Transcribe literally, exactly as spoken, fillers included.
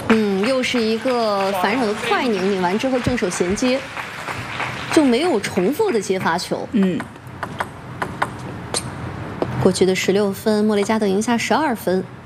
嗯，又是一个反手的快拧，拧完之后正手衔接，就没有重复的接发球。 嗯， 过去的十六分，莫雷加德赢下十二分。